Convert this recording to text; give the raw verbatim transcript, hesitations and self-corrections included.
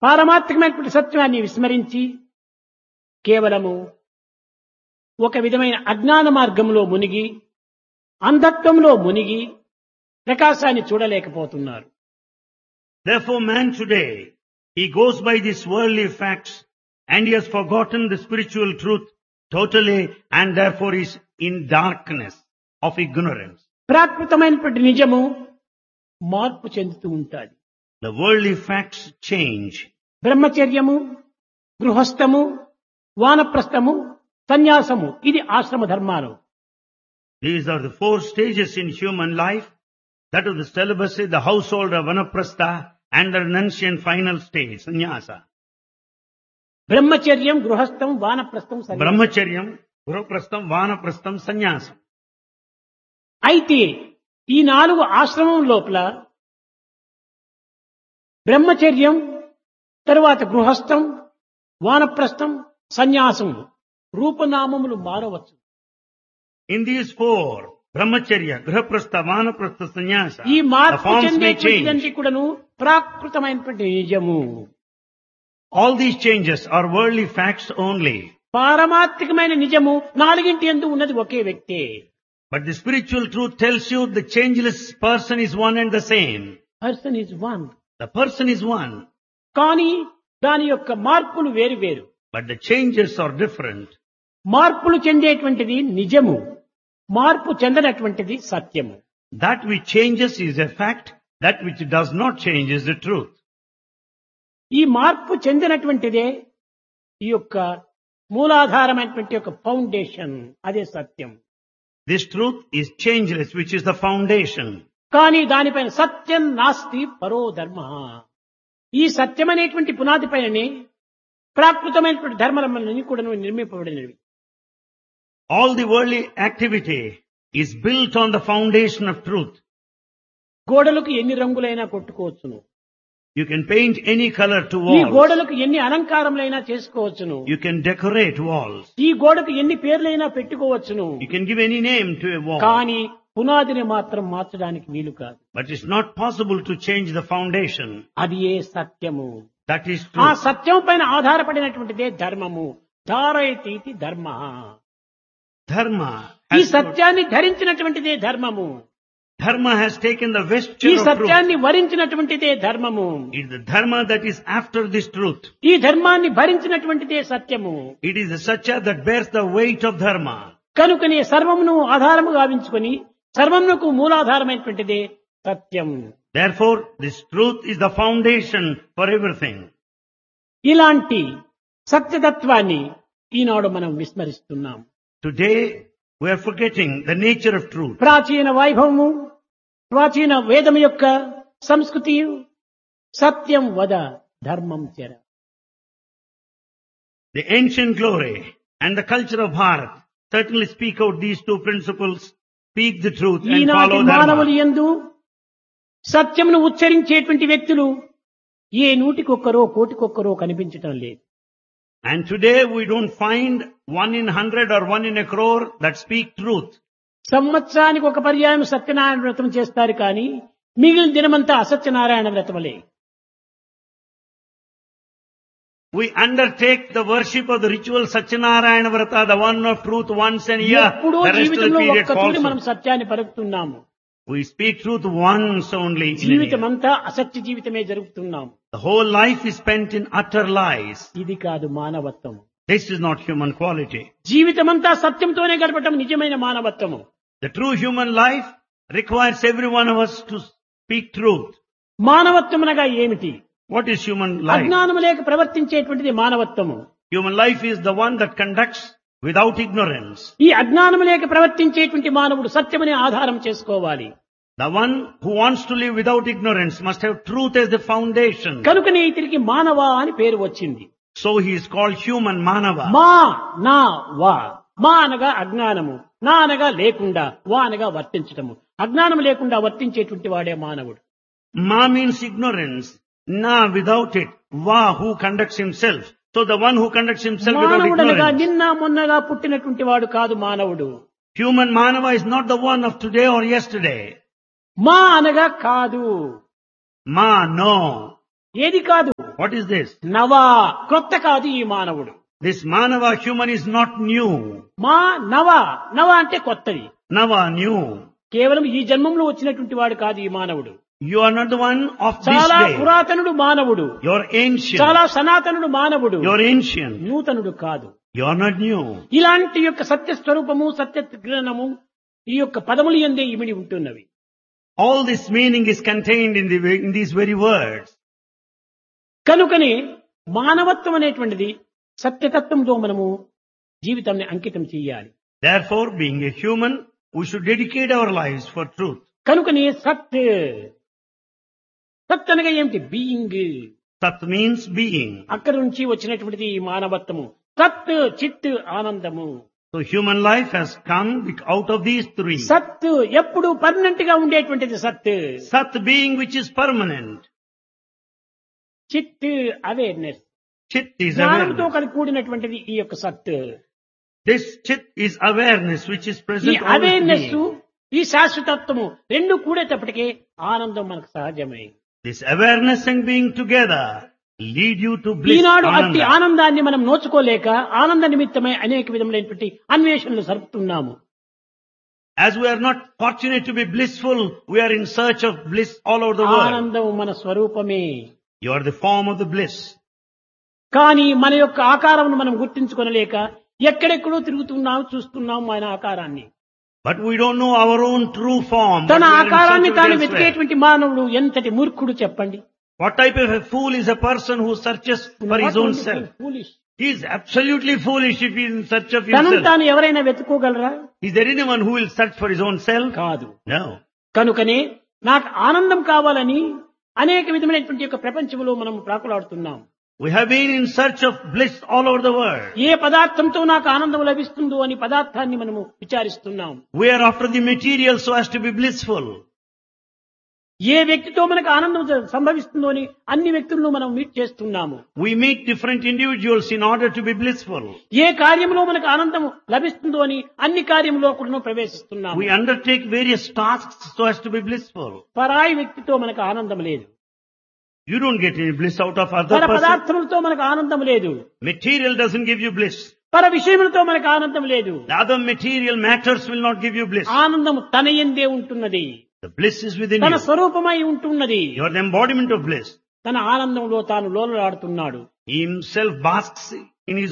పారమార్థికమైనటువంటి సత్యాన్ని విస్మరించి కేవలము ఒక విధమైన అజ్ఞాన మార్గంలో మునిగి అంధత్వంలో మునిగి ప్రకాశాన్ని చూడలేకపోతున్నారు. Therefore man today, he goes by these worldly facts and he has forgotten the spiritual truth totally and therefore is in darkness of ignorance. ప్రాకృతమైనటువంటి నిజము మార్పు చెందుతూ ఉంటాది. The worldly facts change. బ్రహ్మచర్యము, గృహస్థము, వానప్రస్థము, సన్యాసము ఇది ఆశ్రమ ధర్మాలు. These are the four stages in human life. That is the celibacy, the household of vanaprastha and the renunciation final stage, sannyasa. బ్రహ్మచర్యం, గృహస్థం, వానప్రస్థం, సన్యాసం. Brahmacharyam, Guruprastham, Vanaprastham, Sannyasam. అయితే ఈ నాలుగు ఆశ్రమం లోపల బ్రహ్మచర్యం, తరువాత గృహస్థం, వానప్రస్థం, సన్యాసం రూపనామములు మారవచ్చు. In these four, Brahmacharya, Grihaprastha, Vanaprastha, Sannyasa, ఈ the మార్పు forms may చెందేటువంటిదంటే change. కూడాను ప్రాకృతమైనటువంటి నిజము. All these changes are worldly facts only. పారమార్థికమైన నిజము నాలుగింటి యందు ఉన్నది ఒకే వ్యక్తే. But the spiritual truth tells you the changeless person is one and the same. Person is one. The person is one, కానీ దాని యొక్క మార్పులు వేరు వేరు. but the changes are different. మార్పులు చెందేటువంటిది నిజము, మార్పు చెందనటువంటిది సత్యము. That which changes is a fact, that which does not change is the truth. ఈ మార్పు చెందినటువంటిదే ఈ యొక్క మూలాధారమైనటువంటి యొక్క ఫౌండేషన్, అదే సత్యం. This truth is changeless, which is the foundation. కానీ దానిపైన సత్యం నాస్తి పరో ధర్మ. ఈ సత్యం అనేటువంటి పునాది పైననే ప్రాకృతమైనటువంటి ధర్మలన్నీ కూడా నిర్మింపబడినవి. All the worldly activity is built on the foundation of truth. గోడలకు ఎన్ని రంగులైనా కొట్టుకోవచ్చును, You can paint any color to ఈ walls. గోడలకు ఎన్ని అలంకారములైనా చేసుకోవచ్చును, You can decorate walls. ఈ గోడకు ఎన్ని పేర్లైనా పెట్టుకోవచ్చును. You can give any name to a wall. కానీ పునాదిని మాత్రం మార్చడానికి వీలు కాదు. But it's not possible to change the foundation. అది ఏ సత్యము. That is ఆ truth. సత్యం పైన ఆధారపడినటువంటిదే ధర్మము. ధారయతీతి ధర్మ. Dharma ఈ has, సత్యాన్ని ధరించినటువంటిదే ధర్మము. dharma has taken the ఈ vesture of truth. సత్యాన్ని వరించినటువంటిదే ధర్మము. It is the dharma that is after this truth. ఈ ధర్మాన్ని భరించినటువంటిదే సత్యము. It is the satya that bears the weight of dharma. కనుకనే సర్వమును ఆధారము గావించుకొని సర్వమునకు మూలాధారమైనటువంటిదే సత్యం. Therefore, this truth is the foundation for everything. ఇలాంటి సత్యతత్వాన్ని ఈనాడు మనం విస్మరిస్తున్నాం. Today, we are forgetting the nature of truth. ప్రాచీన వైభవము, ప్రాచీన వేదము యొక్క సంస్కృతి సత్యం వద ధర్మం చెర. The ancient glory and the culture of Bharat certainly speak out these two principles, speak the truth and ఈనాటి follow మానవులు dharma. యందు సత్యమును ఉచ్చరించేటువంటి వ్యక్తులు ఏ నూటికొక్కరో కోటికొక్కరో కనిపించటం లేదు. And today we don't find one in hundred or one in a crore that speak truth. సంవత్సరానికి ఒక పర్యాయం సత్యనారాయణ వ్రతం చేస్తారు కానీ మిగిలిన దినమంతా అసత్యనారాయణ వ్రతములే. We undertake the worship of the ritual Satyanarayana Vrata, the one of truth once a year. ఎప్పుడో The rest of the జీవితంలో period ఒక్కతూరి మనం falsehood. సత్యాన్ని పలుకుతున్నాము. We speak truth once only in a జీవితం year. అంతా అసత్య జీవితమే జరుపుతున్నాము. The whole life is spent in utter lies. ఇది కాదు మానవత్వం. This is not human quality. జీవితమంతా సత్యంతోనే గడపటం నిజమైన మానవత్వము. The true human life requires every one of us to speak truth. మానవత్వమనగా ఏమిటి? What is human life? అజ్ఞానము లేక ప్రవర్తించేటువంటిది మానవత్వము. Human life is the one that conducts without ignorance. ఈ అజ్ఞానము లేక ప్రవర్తించేటువంటి మానవుడు సత్యమనే ఆధారం చేసుకోవాలి. The one who wants to live without ignorance must have truth as the foundation. కనుకనే ఇతనికి మానవ అని పేరు వచ్చింది. So he is called human manava. మా నా వా. మా అనగా అజ్ఞానము, నా అనగా లేకుండా, వా అనగా వర్తించటము. అజ్ఞానం లేకుండా వర్తించేటువంటి వాడే మానవుడు. Ma means ignorance. Na without it. Va who conducts himself. So the one who conducts himself without మానవుడనగా ignorance. నిన్న మొన్నగా పుట్టినటువంటి వాడు కాదు మానవుడు. Human manava is not the one of today or yesterday. మా అనగా కాదు. Ma, no. ఏది కాదు? What is this? నవ, క్రొత్త కాదు ఈ మానవుడు. This Manava human is not new. మా నవ, నవ అంటే కొత్తది. Nava, new. కేవలం ఈ జన్మంలో వచ్చినటువంటి వాడు కాదు ఈ మానవుడు. You are not the one of this చాలా day. పురాతనుడు మానవుడు, You are ancient. చాలా సనాతనుడు మానవుడు, You are ancient. నూతనుడు కాదు. You are not new. ఇలాంటి యొక్క సత్య స్వరూపము, సత్య జ్ఞానము ఈ యొక్క పదములు యందే ఇమిడి ఉంటున్నవి. All this meaning is contained in, the, in these very words. కనుకనే మానవత్వం అనేటువంటిది సత్యతత్వంతో మనము జీవితాన్ని అంకితం చేయాలి. Therefore, being a human, we should dedicate our lives for truth. కనుకనే సత్, సత్ అనగా ఏమిటి? బీయింగ్. Sat means being. అక్కడి నుంచి వచ్చినటువంటిది ఈ మానవత్వము. సత్, చిత్, ఆనందము. So human life has come out of these three. సత్ ఎప్పుడు పర్మనెంట్ గా ఉండేటువంటిది సత్. Sat being which is permanent. చిత్ అవేర్నెస్, Chit is జ్ఞానంతో awareness. కలిసి కూడినటువంటిది ఈ యొక్క సత్. This chit is awareness which is ఈ present always అవేర్నెస్, being. ఈ శాశ్వతత్వము రెండు కూడేటప్పటికే ఆనందం మనకు సహజమే. This awareness and being together lead you to bliss. ఈనాడు అట్టి Ananda. ఆనందాన్ని మనం నోచుకోలేక ఆనంద నిమిత్తమై అనేక విధములైనటువంటి అన్వేషణలు జరుపుతున్నాము. As we are not fortunate to be blissful, we are in search of bliss all over the world. ఆనందం మన స్వరూపమే. You are the form of the bliss. కానీ మన యొక్క ఆకారమును మనం గుర్తించుకొనలేక ఎక్కడెక్కడో తిరుగుతున్నాం, చూస్తున్నాం మన ఆకారాన్ని. But we don't know our own true form. but తన we are in ఆకారాన్ని search of తాను it elsewhere. వెతికేటువంటి మానవుడు ఎంతటి మూర్ఖుడు చెప్పండి. What type of a fool is a person who searches for his own self? Foolish. He is absolutely foolish if he is in search of తనను himself. తాను ఎవరైనా వెతుకోగలరా? Is there anyone who will search for his own self? కాదు. No. కనుకనే నాకు ఆనందం కావాలని అనేక విధమైనటువంటి యొక్క ప్రపంచంలో మనం ప్రాకులాడుతున్నాం. We have been in search of bliss all over the world. ఏ పదార్థంతో నాకు ఆనందం లభిస్తుందో అని పదార్థాన్ని మనము విచారిస్తున్నాం. We are after the material so as to be blissful. ఏ వ్యక్తితో మనకు ఆనందం జ- సంభవిస్తుందో అని అన్ని వ్యక్తులను మనం మీట్ చేస్తున్నాము. We meet different individuals in order to be blissful. ఏ కార్యంలో మనకు ఆనందం లభిస్తుందో అని అన్ని కార్యంలో కూడా ప్రవేశిస్తున్నాము. We undertake various tasks so as to be blissful. పరాయి వ్యక్తితో మనకు ఆనందం లేదు. You don't get any bliss out of other పర person. పదార్థములతో మనకు ఆనందం లేదు. Material doesn't give you bliss. పర విషయములతో మనకు ఆనందం లేదు. The other material matters will not give you bliss. ఆనందం తన యందే ఉంటున్నది. The bliss is within తన you. స్వరూపమై ఉంటున్నది. You are the embodiment of bliss. తన ఆనందంలో తాను లోలలాడుతున్నాడు. He himself basks in his